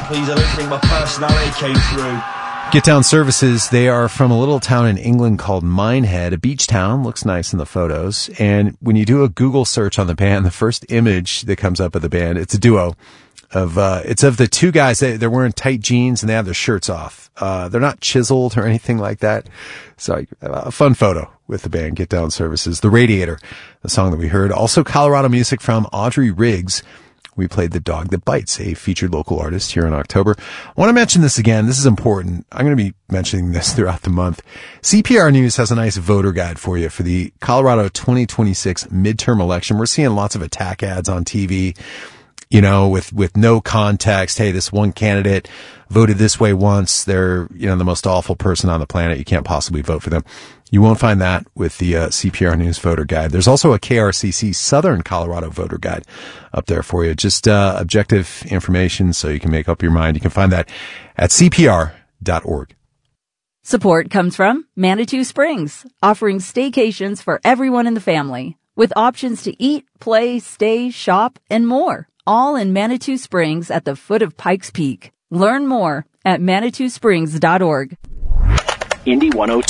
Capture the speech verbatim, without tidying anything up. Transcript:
please. I don't think my personality came through. Get Down Services, they are from a little town in England called Minehead, a beach town, looks nice in the photos. And when you do a Google search on the band, the first image that comes up of the band, it's a duo of, uh, it's of the two guys. They, they're wearing tight jeans and they have their shirts off. Uh, they're not chiseled or anything like that. So a fun photo with the band Get Down Services. The Radiator, the song that we heard. Also Colorado music from Audrey Riggs. We played The Dog That Bites, a featured local artist here in October. I want to mention this again. This is important. I'm going to be mentioning this throughout the month. C P R News has a nice voter guide for you for the Colorado twenty twenty-six midterm election. We're seeing lots of attack ads on T V, you know, with, with no context. Hey, this one candidate voted this way once. They're, you know, the most awful person on the planet. You can't possibly vote for them. You won't find that with the uh, C P R News voter guide. There's also a K R C C Southern Colorado voter guide up there for you. Just uh, objective information so you can make up your mind. You can find that at C P R dot org. Support comes from Manitou Springs, offering staycations for everyone in the family, with options to eat, play, stay, shop, and more, all in Manitou Springs at the foot of Pikes Peak. Learn more at manitou springs dot org. Indy one oh two.